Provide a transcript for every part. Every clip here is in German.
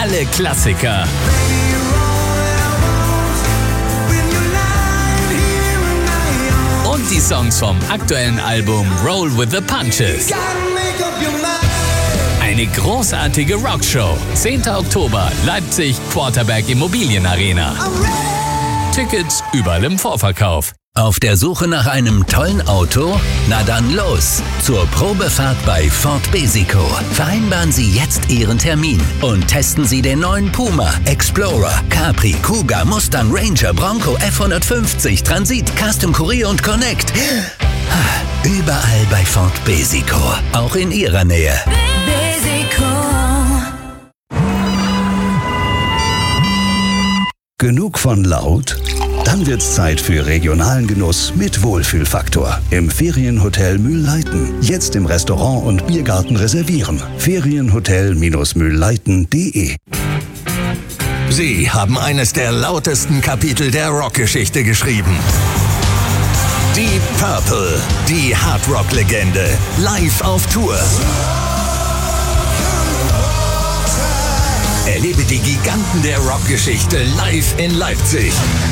alle Klassiker. Und die Songs vom aktuellen Album Roll with the Punches. Eine großartige Rockshow. 10. Oktober, Leipzig, Quarterback Immobilienarena. Tickets überall im Vorverkauf. Auf der Suche nach einem tollen Auto? Na dann los! Zur Probefahrt bei Ford Besico. Vereinbaren Sie jetzt Ihren Termin und testen Sie den neuen Puma, Explorer, Capri, Kuga, Mustang, Ranger, Bronco, F150, Transit, Custom Courier und Connect. Überall bei Ford Besico. Auch in Ihrer Nähe. Besico. Genug von laut? Dann wird's Zeit für regionalen Genuss mit Wohlfühlfaktor. Im Ferienhotel Mühlleiten. Jetzt im Restaurant und Biergarten reservieren. Ferienhotel-mühlleiten.de. Sie haben eines der lautesten Kapitel der Rockgeschichte geschrieben. Deep Purple, die Hardrock-Legende, live auf Tour. Erlebe die Giganten der Rockgeschichte live in Leipzig.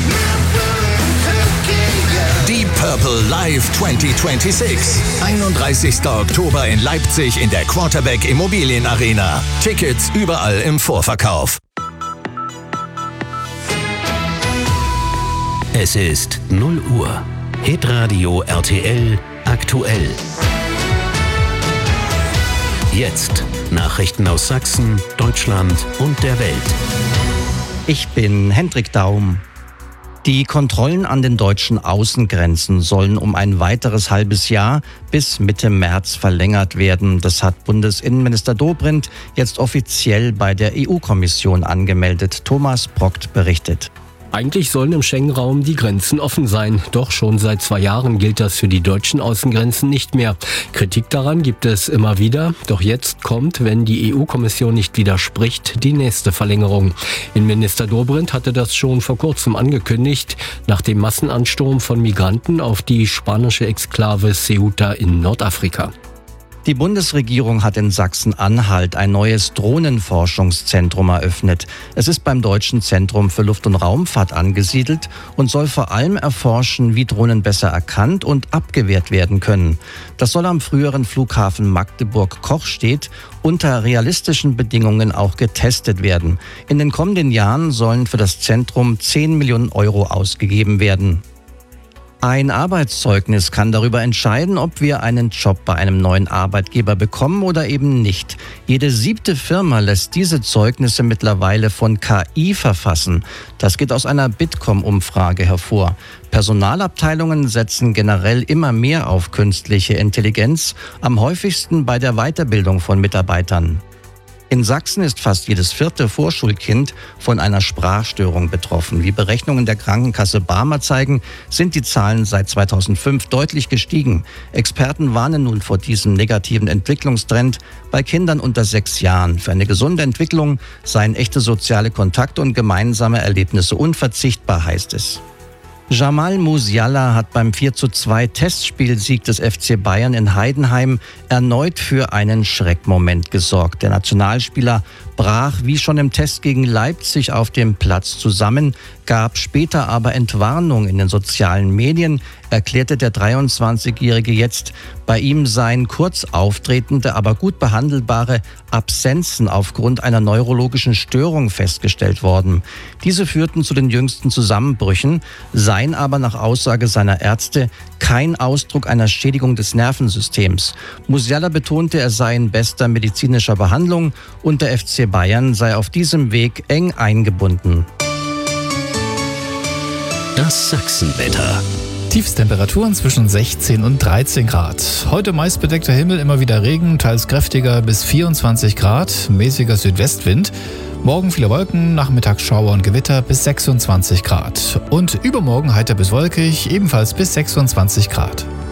Deep Purple Live 2026. 31. Oktober in Leipzig in der Quarterback Immobilienarena. Tickets überall im Vorverkauf. Es ist 0 Uhr. Hitradio RTL aktuell. Jetzt Nachrichten aus Sachsen, Deutschland und der Welt. Ich bin Hendrik Daum. Die Kontrollen an den deutschen Außengrenzen sollen um ein weiteres halbes Jahr bis Mitte März verlängert werden. Das hat Bundesinnenminister Dobrindt jetzt offiziell bei der EU-Kommission angemeldet. Thomas Brockt berichtet. Eigentlich sollen im Schengen-Raum die Grenzen offen sein. Doch schon seit 2 Jahren gilt das für die deutschen Außengrenzen nicht mehr. Kritik daran gibt es immer wieder. Doch jetzt kommt, wenn die EU-Kommission nicht widerspricht, die nächste Verlängerung. Innenminister Dobrindt hatte das schon vor kurzem angekündigt, nach dem Massenansturm von Migranten auf die spanische Exklave Ceuta in Nordafrika. Die Bundesregierung hat in Sachsen-Anhalt ein neues Drohnenforschungszentrum eröffnet. Es ist beim Deutschen Zentrum für Luft- und Raumfahrt angesiedelt und soll vor allem erforschen, wie Drohnen besser erkannt und abgewehrt werden können. Das soll am früheren Flughafen Magdeburg-Kochstedt unter realistischen Bedingungen auch getestet werden. In den kommenden Jahren sollen für das Zentrum 10 Millionen Euro ausgegeben werden. Ein Arbeitszeugnis kann darüber entscheiden, ob wir einen Job bei einem neuen Arbeitgeber bekommen oder eben nicht. Jede 7. Firma lässt diese Zeugnisse mittlerweile von KI verfassen. Das geht aus einer Bitkom-Umfrage hervor. Personalabteilungen setzen generell immer mehr auf künstliche Intelligenz, am häufigsten bei der Weiterbildung von Mitarbeitern. In Sachsen ist fast jedes 4. Vorschulkind von einer Sprachstörung betroffen. Wie Berechnungen der Krankenkasse Barmer zeigen, sind die Zahlen seit 2005 deutlich gestiegen. Experten warnen nun vor diesem negativen Entwicklungstrend bei Kindern unter 6 Jahren. Für eine gesunde Entwicklung seien echte soziale Kontakte und gemeinsame Erlebnisse unverzichtbar, heißt es. Jamal Musiala hat beim 4:2 Testspielsieg des FC Bayern in Heidenheim erneut für einen Schreckmoment gesorgt. Der Nationalspieler brach wie schon im Test gegen Leipzig auf dem Platz zusammen, gab später aber Entwarnung in den sozialen Medien, erklärte der 23-Jährige jetzt, bei ihm seien kurz auftretende, aber gut behandelbare Absenzen aufgrund einer neurologischen Störung festgestellt worden. Diese führten zu den jüngsten Zusammenbrüchen, seien aber nach Aussage seiner Ärzte kein Ausdruck einer Schädigung des Nervensystems. Musiala betonte, er sei in bester medizinischer Behandlung und der FC Bayern sei auf diesem Weg eng eingebunden. Das Sachsenwetter. Tiefstemperaturen zwischen 16 und 13 Grad. Heute meist bedeckter Himmel, immer wieder Regen, teils kräftiger bis 24 Grad, mäßiger Südwestwind. Morgen viele Wolken, nachmittags Schauer und Gewitter bis 26 Grad. Und übermorgen heiter bis wolkig, ebenfalls bis 26 Grad.